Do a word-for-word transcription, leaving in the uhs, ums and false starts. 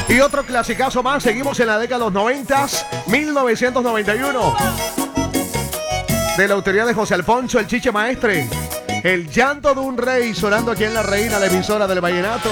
Y otro clasicazo más, seguimos en la década de los noventas, mil novecientos noventa y uno. De la autoría de José Alfonso, el Chiche Maestre. El llanto de un rey sonando aquí en La Reina, la emisora del vallenato.